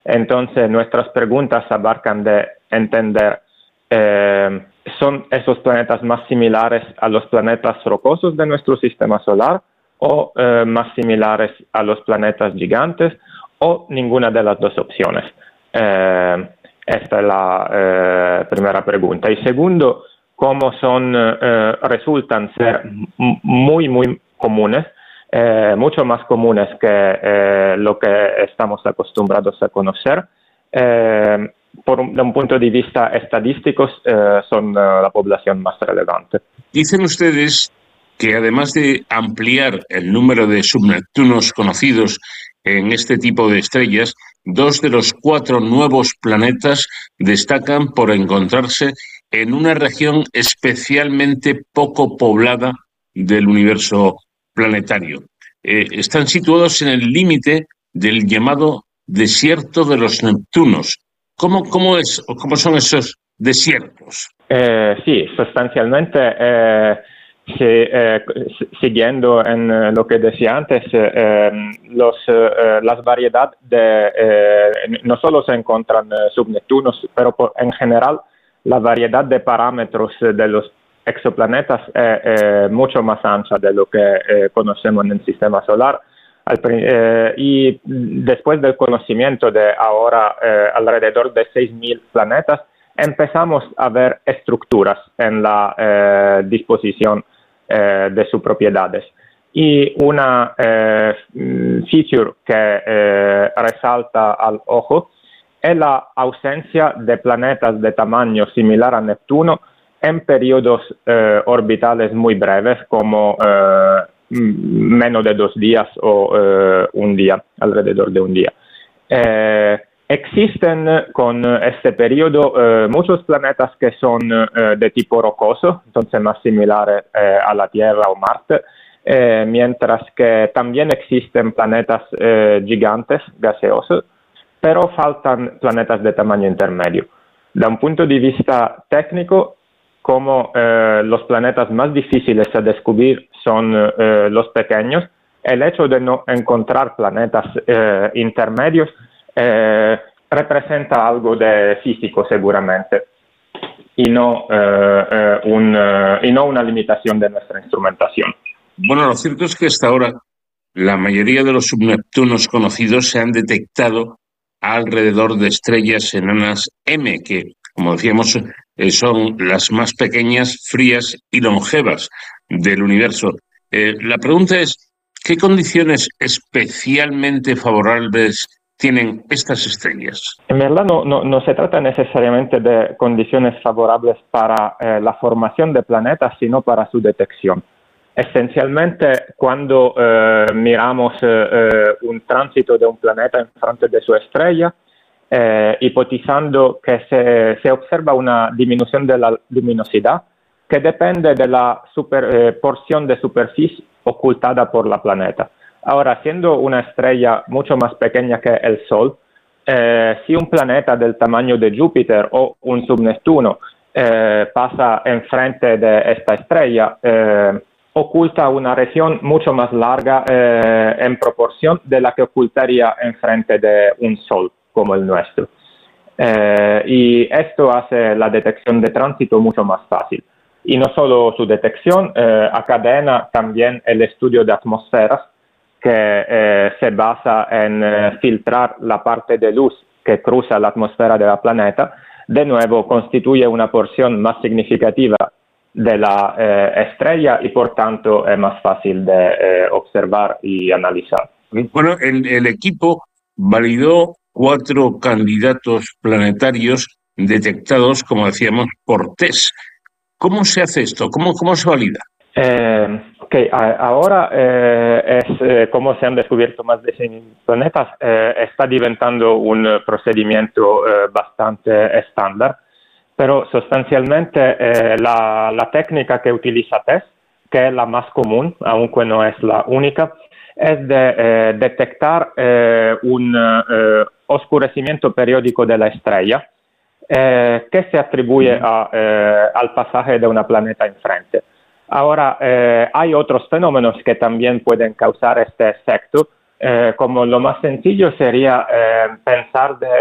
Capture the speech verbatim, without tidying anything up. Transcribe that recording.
Entonces, nuestras preguntas abarcan de entender, eh, ¿son esos planetas más similares a los planetas rocosos de nuestro sistema solar o eh, más similares a los planetas gigantes o ninguna de las dos opciones? Eh, esta es la eh, primera pregunta. Y segundo, ¿cómo son, eh, resultan ser muy, muy comunes? Eh, mucho más comunes que eh, lo que estamos acostumbrados a conocer. Eh, por un, de un punto de vista estadístico, eh, son uh, la población más relevante. Dicen ustedes que además de ampliar el número de subneptunos conocidos en este tipo de estrellas, dos de los cuatro nuevos planetas destacan por encontrarse en una región especialmente poco poblada del universo planetario. Eh, están situados en el límite del llamado desierto de los Neptunos. ¿Cómo, cómo, es, o cómo son esos desiertos? Eh, sí, sustancialmente, eh, si, eh, siguiendo en eh, lo que decía antes, eh, los, eh, las variedades de, eh, no solo se encuentran eh, subneptunos, pero por, en general la variedad de parámetros de los exoplanetas es eh, mucho más ancha de lo que eh, conocemos en el sistema solar. Al, eh, y después del conocimiento de ahora eh, alrededor de seis mil planetas, empezamos a ver estructuras en la eh, disposición eh, de sus propiedades. Y una eh, feature que eh, resalta al ojo es la ausencia de planetas de tamaño similar a Neptuno en periodos eh, orbitales muy breves, como eh, menos de dos días o eh, un día, alrededor de un día. Eh, existen con este periodo eh, muchos planetas que son eh, de tipo rocoso, entonces más similares eh, a la Tierra o Marte, eh, mientras que también existen planetas eh, gigantes, gaseosos, pero faltan planetas de tamaño intermedio. Da un punto de vista técnico, como eh, los planetas más difíciles a descubrir son eh, los pequeños, el hecho de no encontrar planetas eh, intermedios eh, representa algo de físico seguramente y no, eh, eh, un, eh, y no una limitación de nuestra instrumentación. Bueno, lo cierto es que hasta ahora la mayoría de los subneptunos conocidos se han detectado alrededor de estrellas enanas M, que, como decíamos, eh, son las más pequeñas, frías y longevas del universo. Eh, la pregunta es, ¿qué condiciones especialmente favorables tienen estas estrellas? En verdad no, no, no se trata necesariamente de condiciones favorables para eh, la formación de planetas, sino para su detección. Esencialmente, cuando eh, miramos eh, un tránsito de un planeta en frente de su estrella, eh, hipotizando que se, se observa una disminución de la luminosidad que depende de la super, eh, porción de superficie ocultada por la planeta. Ahora, siendo una estrella mucho más pequeña que el Sol, eh, si un planeta del tamaño de Júpiter o un subneptuno eh, pasa enfrente de esta estrella, eh, oculta una región mucho más larga eh, en proporción de la que ocultaría enfrente de un Sol como el nuestro. Eh, y esto hace la detección de tránsito mucho más fácil. Y no solo su detección, eh, accadena también el estudio de atmósferas, que eh, se basa en eh, filtrar la parte de luz que cruza la atmósfera del planeta. De nuevo, constituye una porción más significativa de la eh, estrella y por tanto es más fácil de eh, observar y analizar. Bueno, el, el equipo validó cuatro candidatos planetarios detectados, como decíamos, por test. ¿Cómo se hace esto? ¿Cómo, cómo se valida? Eh, okay, ahora eh, es eh, como se han descubierto más de cien planetas, eh, está diventando un procedimiento eh, bastante estándar, pero sustancialmente eh, la, la técnica que utiliza TESS, que es la más común, aunque no es la única, es de eh, detectar eh, un eh, oscurecimiento periódico de la estrella eh, que se atribuye a, eh, al pasaje de una planeta enfrente. Ahora, eh, hay otros fenómenos que también pueden causar este efecto, eh, como lo más sencillo sería eh, pensar de